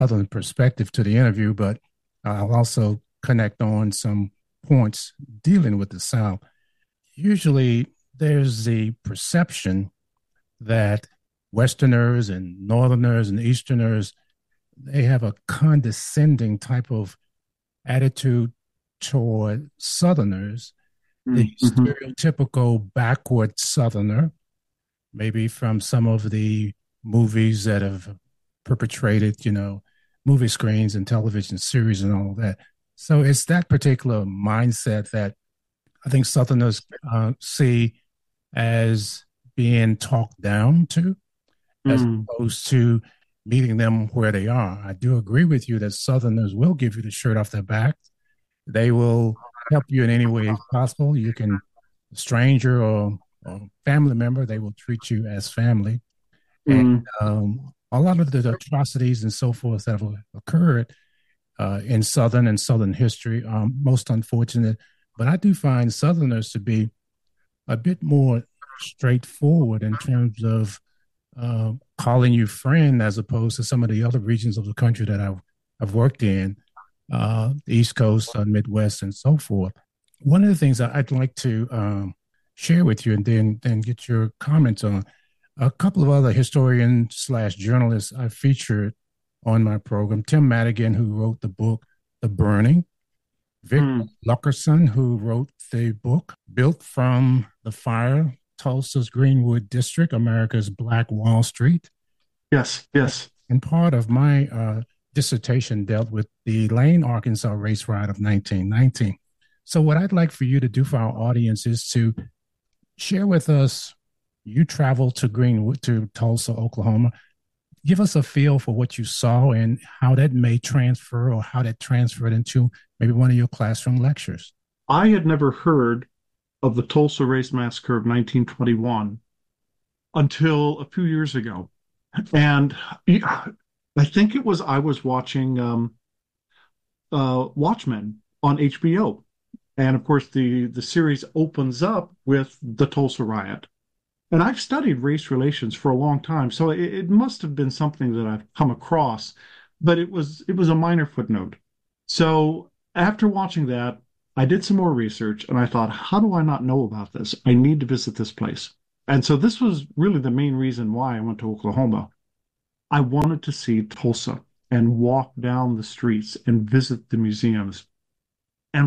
Southern perspective to the interview, but I'll also connect on some points dealing with the South. Usually, there's the perception that Westerners and Northerners and Easterners they have a condescending type of attitude toward Southerners, the Mm-hmm. stereotypical backward Southerner, maybe from some of the movies that have perpetrated, movie screens and television series and all that. So it's that particular mindset that I think Southerners see as being talked down to, as Mm. opposed to meeting them where they are. I do agree with you that Southerners will give you the shirt off their back. They will help you in any way possible. You can, stranger or family member, they will treat you as family. And Mm. a lot of the atrocities and so forth that have occurred in Southern history are most unfortunate. But I do find Southerners to be a bit more straightforward in terms of calling you friend as opposed to some of the other regions of the country that I've worked in, the East Coast, Midwest, and so forth. One of the things that I'd like to share with you and then get your comments on a couple of other historians slash journalists I featured on my program. Tim Madigan, who wrote the book The Burning, Vic Mm. Luckerson, who wrote the book Built from the Fire, Tulsa's Greenwood District, America's Black Wall Street. Yes, yes. And part of my dissertation dealt with the Lane, Arkansas race riot of 1919. So, what I'd like for you to do for our audience is to share with us. You traveled to Greenwood, to Tulsa, Oklahoma. Give us a feel for what you saw and how that may transfer or how that transferred into maybe one of your classroom lectures. I had never heard of the Tulsa Race Massacre of 1921 until a few years ago. And yeah, I think it was I was watching Watchmen on HBO. And of course, the series opens up with the Tulsa riot. And I've studied race relations for a long time, so it must have been something that I've come across, but it was a minor footnote. So after watching that, I did some more research and I thought, how do I not know about this? I need to visit this place. And so this was really the main reason why I went to Oklahoma. I wanted to see Tulsa and walk down the streets and visit the museums. And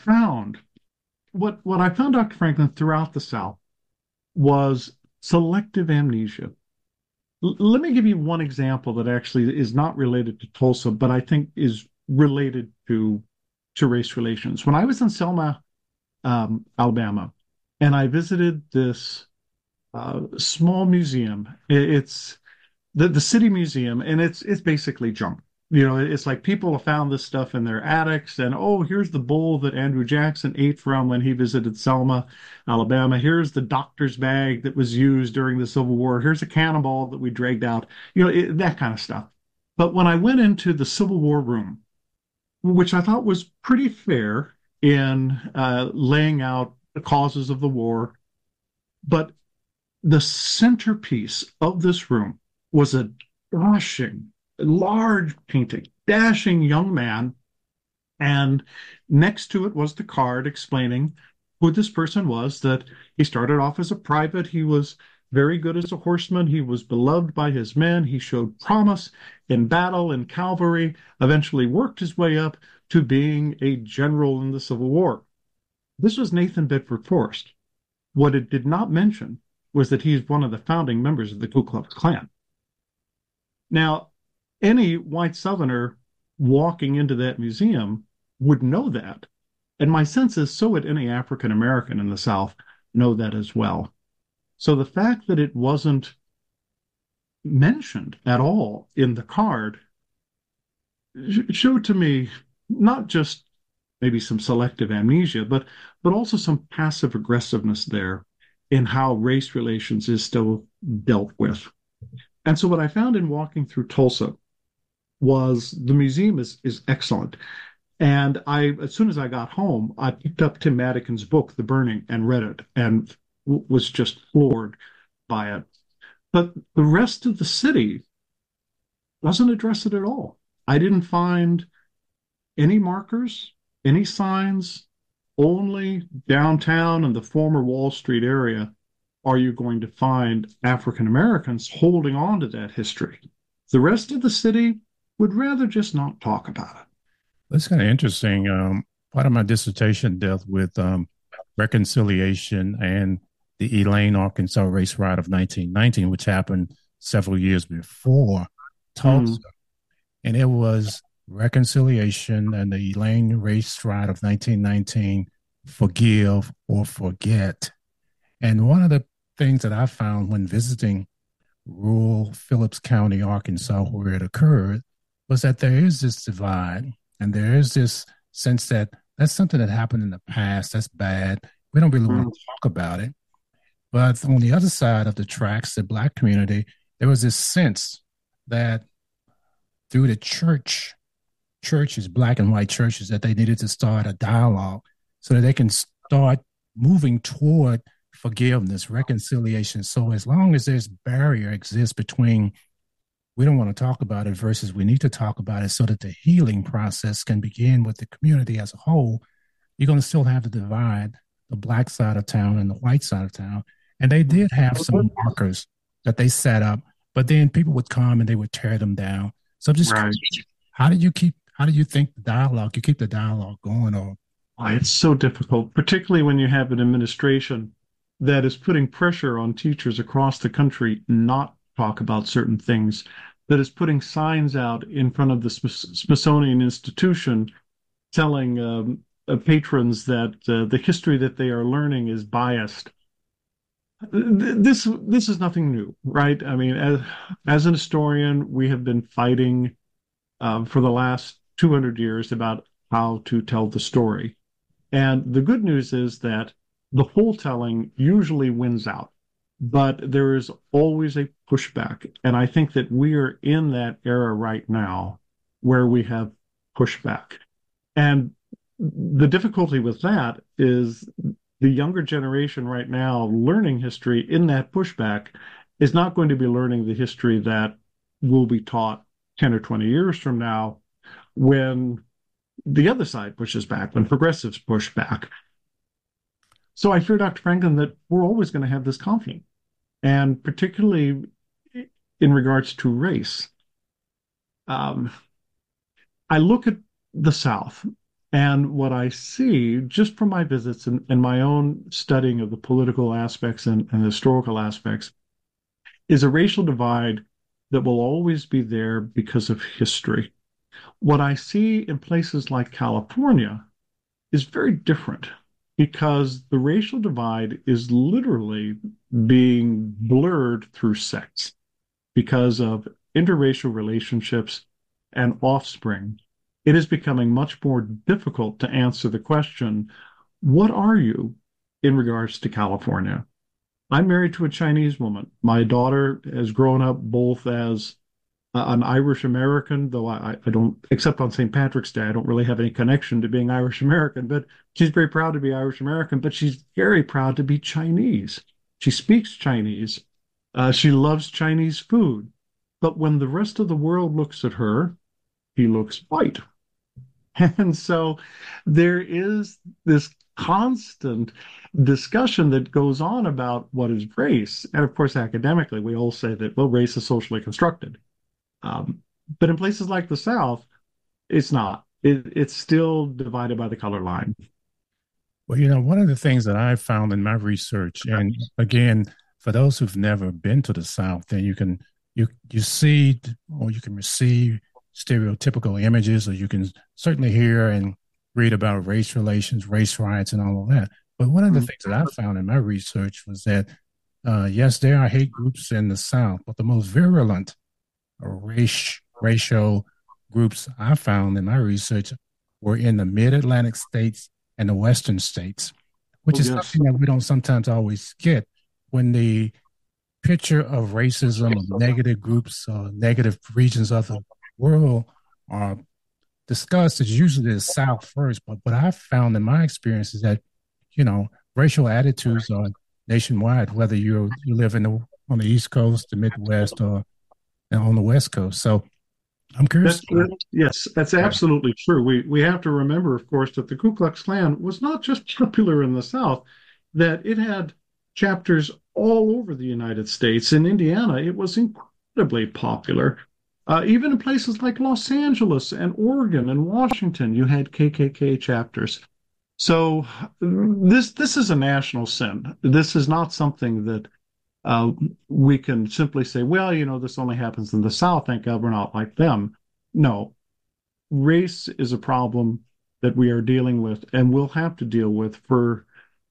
what I found, Dr. Franklin, throughout the South was selective amnesia. Let me give you one example that actually is not related to Tulsa, but I think is related to race relations. When I was in Selma, Alabama, and I visited this small museum, it's the city museum, and it's basically junk. It's like people have found this stuff in their attics, and oh, here's the bowl that Andrew Jackson ate from when he visited Selma, Alabama. Here's the doctor's bag that was used during the Civil War. Here's a cannonball that we dragged out. That kind of stuff. But when I went into the Civil War room, which I thought was pretty fair in laying out the causes of the war, but the centerpiece of this room was a dashing, large painting, dashing young man. And next to it was the card explaining who this person was, that he started off as a private. He was very good as a horseman. He was beloved by his men. He showed promise in battle and cavalry, eventually worked his way up to being a general in the Civil War. This was Nathan Bedford Forrest. What it did not mention was that he's one of the founding members of the Ku Klux Klan. Now, any white Southerner walking into that museum would know that. And my sense is so would any African American in the South know that as well. So the fact that it wasn't mentioned at all in the card showed to me not just maybe some selective amnesia, but also some passive aggressiveness there in how race relations is still dealt with. And so what I found in walking through Tulsa was the museum is excellent. And as soon as I got home, I picked up Tim Madigan's book, The Burning, and read it and was just floored by it. But the rest of the city doesn't address it at all. I didn't find any markers, any signs. Only downtown and the former Wall Street area are you going to find African Americans holding on to that history. The rest of the city would rather just not talk about it. That's kind of interesting. Part of my dissertation dealt with reconciliation and the Elaine, Arkansas race riot of 1919, which happened several years before Tulsa. Mm, And it was reconciliation and the Elaine race riot of 1919, forgive or forget. And one of the things that I found when visiting rural Phillips County, Arkansas, where it occurred, was that there is this divide and there is this sense that that's something that happened in the past. That's bad. We don't really want mm, to talk about it. But on the other side of the tracks, the Black community, there was this sense that through the churches, Black and white churches, that they needed to start a dialogue so that they can start moving toward forgiveness, reconciliation. So as long as there's barrier exists between we don't want to talk about it versus we need to talk about it so that the healing process can begin with the community as a whole, you're going to still have the divide, the Black side of town and the white side of town. And they did have some markers that they set up, but then people would come and they would tear them down. So I'm just right. curious, how did you think the dialogue, you keep the dialogue going on? Why, it's so difficult, particularly when you have an administration that is putting pressure on teachers across the country not to talk about certain things, that is putting signs out in front of the Smithsonian Institution telling patrons that the history that they are learning is biased. This is nothing new, right? I mean, as an historian, we have been fighting for the last 200 years about how to tell the story. And the good news is that the whole telling usually wins out, but there is always a pushback. And I think that we are in that era right now where we have pushback. And the difficulty with that is the younger generation right now learning history in that pushback is not going to be learning the history that will be taught 10 or 20 years from now when the other side pushes back, when progressives push back. So I fear, Dr. Franklin, that we're always going to have this conflict, and particularly in regards to race. Um, I look at the South, and what I see just from my visits and my own studying of the political aspects and historical aspects is a racial divide that will always be there because of history. What I see in places like California is very different because the racial divide is literally being blurred through sex because of interracial relationships and offspring. It is becoming much more difficult to answer the question, what are you in regards to California? I'm married to a Chinese woman. My daughter has grown up both as an Irish American, though I don't, except on St. Patrick's Day, I don't really have any connection to being Irish American, but she's very proud to be Irish American, but she's very proud to be Chinese. She speaks Chinese. She loves Chinese food. But when the rest of the world looks at her, he looks white. And so there is this constant discussion that goes on about what is race. And of course, academically, we all say that, well, race is socially constructed. Um, but in places like the South, it's not. It's still divided by the color line. Well, one of the things that I found in my research, and again, for those who've never been to the South, then you see or you can receive stereotypical images, or you can certainly hear and read about race relations, race riots, and all of that. But one of the things that I found in my research was that yes, there are hate groups in the South, but the most virulent racial groups I found in my research were in the mid-Atlantic states and the Western states, which Oh, is yes. something that we don't sometimes always get when the picture of racism, of negative groups, negative regions of the world are discussed. It's usually the South first. But what I've found in my experience is that, racial attitudes are nationwide, whether you live on the East Coast, the Midwest, or on the West Coast. So I'm curious. Yes, that's absolutely true. We have to remember, of course, that the Ku Klux Klan was not just popular in the South, that it had chapters all over the United States. In Indiana, it was incredibly popular. Even in places like Los Angeles and Oregon and Washington, you had KKK chapters. So this is a national sin. This is not something that uh, we can simply say, well, this only happens in the South. Thank God we're not like them. No, race is a problem that we are dealing with and will have to deal with for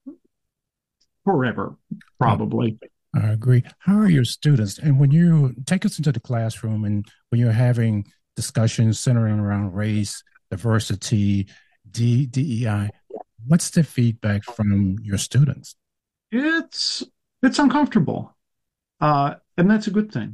forever, Uh, probably. I agree. How are your students? And when you take us into the classroom and when you're having discussions centering around race, diversity, DEI, what's the feedback from your students? It's it's uncomfortable, and that's a good thing.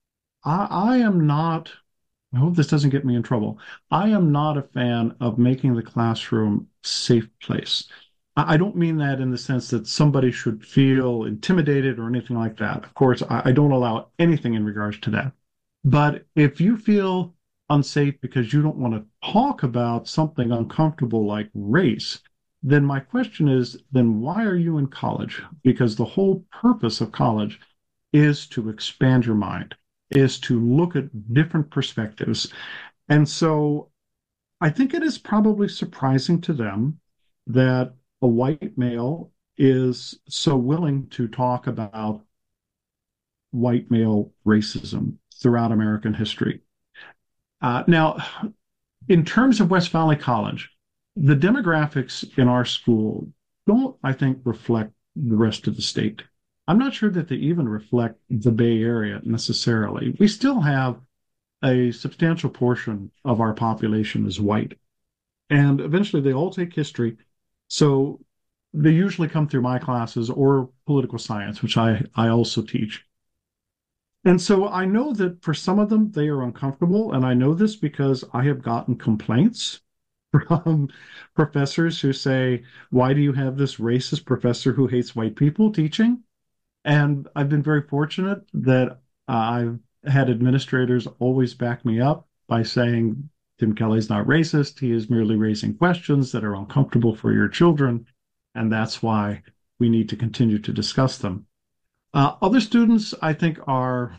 I am not. I hope this doesn't get me in trouble. I am not a fan of making the classroom a safe place. I don't mean that in the sense that somebody should feel intimidated or anything like that. Of course, I don't allow anything in regards to that. But if you feel unsafe because you don't want to talk about something uncomfortable like race, then my question is, then why are you in college? Because the whole purpose of college is to expand your mind, is to look at different perspectives. And so I think it is probably surprising to them that a white male is so willing to talk about white male racism throughout American history. Now, in terms of West Valley College, the demographics in our school don't, I think, reflect the rest of the state. I'm not sure that they even reflect the Bay Area necessarily. We still have a substantial portion of our population is white, and eventually they all take history. So they usually come through my classes or political science, which I also teach. And so I know that for some of them, they are uncomfortable. And I know this because I have gotten complaints from professors who say, why do you have this racist professor who hates white people teaching? And I've been very fortunate that I've had administrators always back me up by saying, Tim Kelly's not racist. He is merely raising questions that are uncomfortable for your children. And that's why we need to continue to discuss them. Other students, I think, are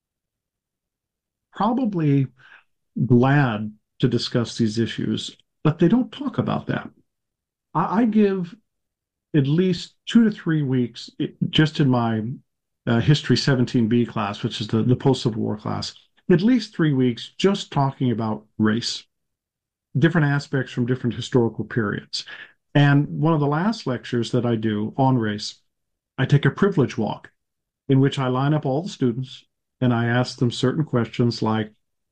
probably glad to discuss these issues, but they don't talk about that. I give at least 2 to 3 weeks just in my History 17B class, which is the post Civil War class, at least 3 weeks just talking about race, different aspects from different historical periods. And one of the last lectures that I do on race, I take a privilege walk in which I line up all the students and I ask them certain questions like,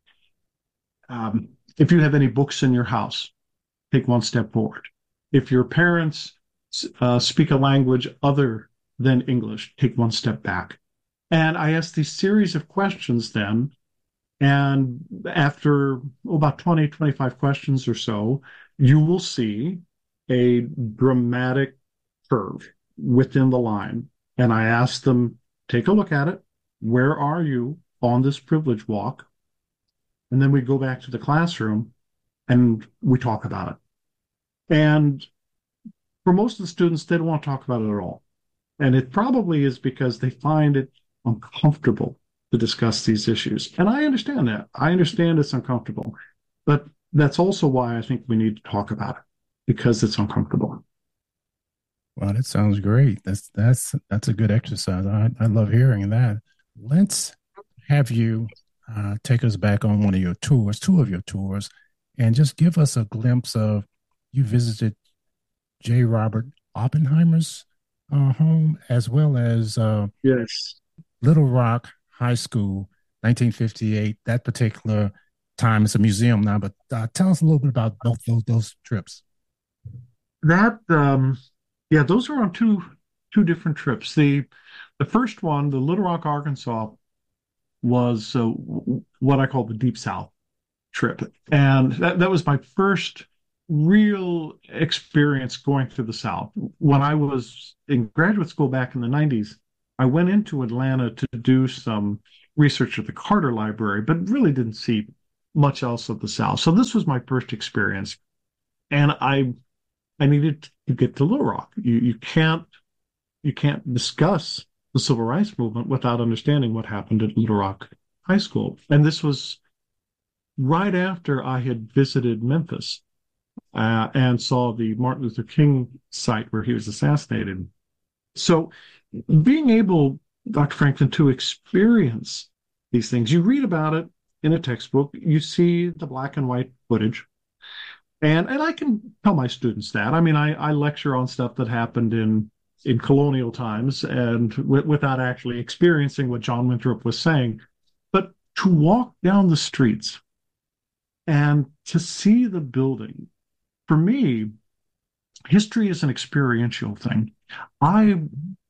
if you have any books in your house, take one step forward. If your parents speak a language other than English, take one step back. And I ask these series of questions then. And after about 20, 25 questions or so, you will see a dramatic curve within the line. And I ask them, take a look at it. Where are you on this privilege walk? And then we go back to the classroom and we talk about it. And for most of the students, they don't want to talk about it at all. And it probably is because they find it uncomfortable to discuss these issues. And I understand that. I understand it's uncomfortable. But that's also why I think we need to talk about it, because it's uncomfortable. Well, that sounds great. That's a good exercise. I love hearing that. Let's have you take us back on one of your tours, two of your tours, and just give us a glimpse of you visited J. Robert Oppenheimer's home as well as Yes. Little Rock High School, 1958. That particular time, it's a museum now, but tell us a little bit about both those trips. That yeah, those are on two different trips. The first one, the Little Rock, Arkansas, was what I call the Deep South trip. And that was my first real experience going through the South. When I was in graduate school back in the 90s, I went into Atlanta to do some research at the Carter Library, but really didn't see much else of the South. So this was my first experience, and I needed to get to Little Rock. You can't discuss the civil rights movement without understanding what happened at Little Rock High School. And this was right after I had visited Memphis and saw the Martin Luther King site where he was assassinated. So being able, Dr. Franklin, to experience these things, you read about it in a textbook, you see the black and white footage, and I can tell my students that. I mean, I lecture on stuff that happened in colonial times and without actually experiencing what John Winthrop was saying. But to walk down the streets and to see the building, for me, history is an experiential thing. I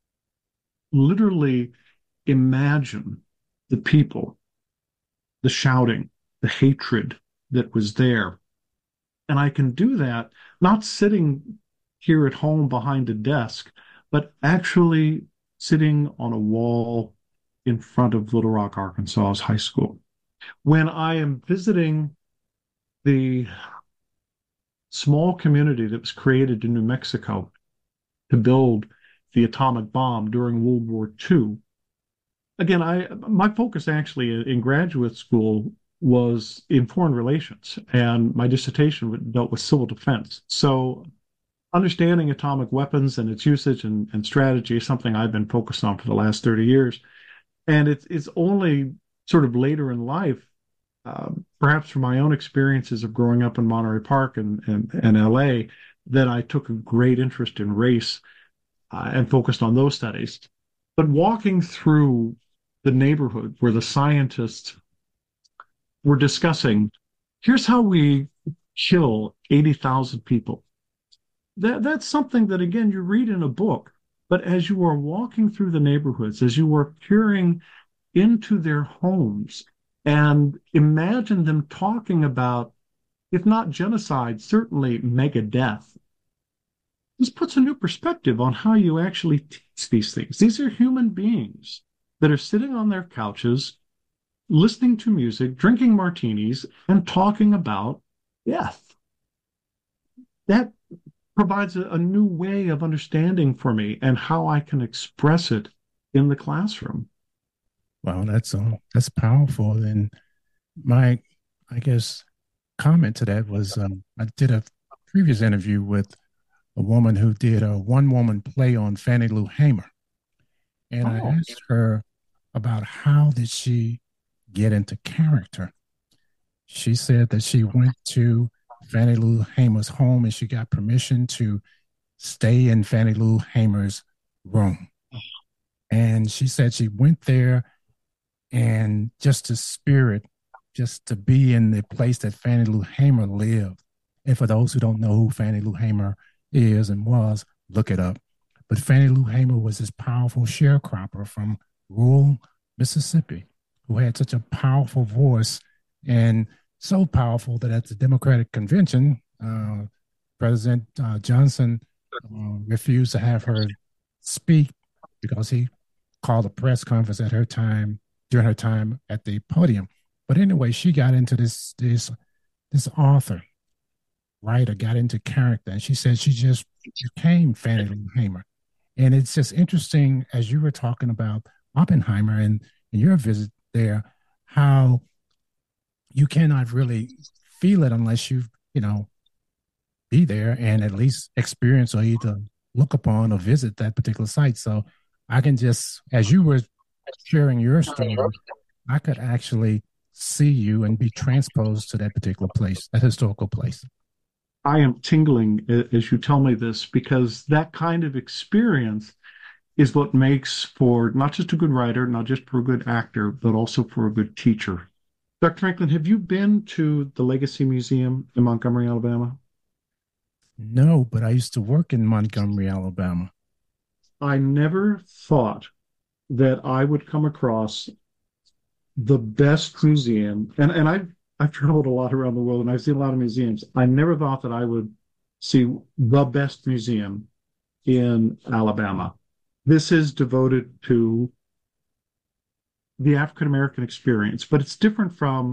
literally imagine the people, the shouting, the hatred that was there. And I can do that not sitting here at home behind a desk, but actually sitting on a wall in front of Little Rock, Arkansas's high school. When I am visiting the small community that was created in New Mexico to build the atomic bomb during World War II, again, my focus actually in graduate school was in foreign relations, and my dissertation dealt with civil defense. So understanding atomic weapons and its usage and strategy is something I've been focused on for the last 30 years. And it's only sort of later in life, perhaps from my own experiences of growing up in Monterey Park and LA, that I took a great interest in race and focused on those studies. But walking through the neighborhood where the scientists were discussing, here's how we kill 80,000 people. That's something that, again, you read in a book, but as you are walking through the neighborhoods, as you are peering into their homes, and imagine them talking about, if not genocide, certainly mega death. This puts a new perspective on how you actually teach these things. These are human beings that are sitting on their couches, listening to music, drinking martinis, and talking about death. That provides a new way of understanding for me and how I can express it in the classroom. Wow, that's powerful. And my, I guess, comment to that was I did a previous interview with a woman who did a one-woman play on Fannie Lou Hamer, and I Oh, asked her about how did she get into character. She said that she went to Fannie Lou Hamer's home and she got permission to stay in Fannie Lou Hamer's room. And she said she went there and just to spirit, just to be in the place that Fannie Lou Hamer lived. And for those who don't know who Fannie Lou Hamer is and was, look it up. But Fannie Lou Hamer was this powerful sharecropper from rural Mississippi who had such a powerful voice and so powerful that at the Democratic convention, President Johnson refused to have her speak because he called a press conference at her time during her time at the podium. But anyway, she got into this author, writer, got into character, and she said she just became Fannie Lou Hamer. And it's just interesting as you were talking about Oppenheimer and your visit there, how you cannot really feel it unless you be there and at least experience or either look upon or visit that particular site. So I can just, as you were sharing your story, I could actually see you and be transposed to that particular place, that historical place. I am tingling as you tell me this because that kind of experience is what makes for not just a good writer, not just for a good actor, but also for a good teacher. Dr. Franklin, have you been to the Legacy Museum in Montgomery, Alabama? No, but I used to work in Montgomery, Alabama. I never thought that I would come across the best museum, and I've traveled a lot around the world and I've seen a lot of museums. I never thought that I would see the best museum in Alabama. This is devoted to the African American experience, but it's different from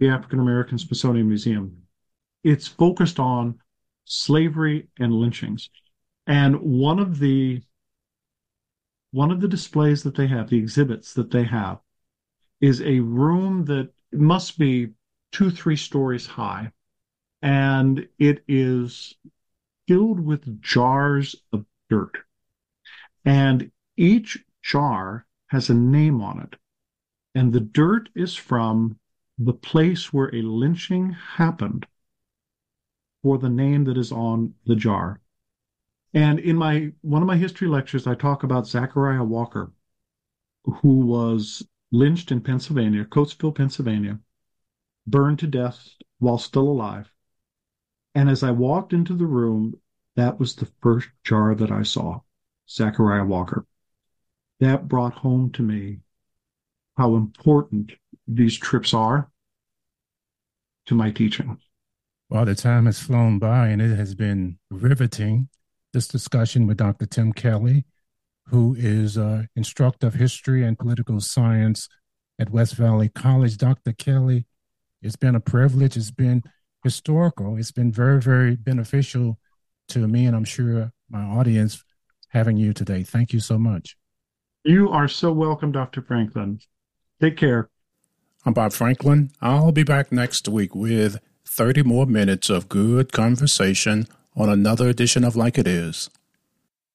the African American Smithsonian Museum. It's focused on slavery and lynchings. And one of the displays that they have, the exhibits that they have, is a room that must be 2, 3 stories high. And it is filled with jars of dirt. And each jar has a name on it. And the dirt is from the place where a lynching happened for the name that is on the jar. And in one of my history lectures, I talk about Zachariah Walker, who was lynched in Pennsylvania, Coatesville, Pennsylvania, burned to death while still alive. And as I walked into the room, that was the first jar that I saw, Zachariah Walker. That brought home to me how important these trips are to my teaching. Well, the time has flown by and it has been riveting. This discussion with Dr. Tim Kelly, who is instructor of history and political science at West Valley College. Dr. Kelly, it's been a privilege. It's been historical. It's been very, very beneficial to me, and I'm sure my audience, having you today. Thank you so much. You are so welcome, Dr. Franklin. Take care. I'm Bob Franklin. I'll be back next week with 30 more minutes of good conversation on another edition of Like It Is.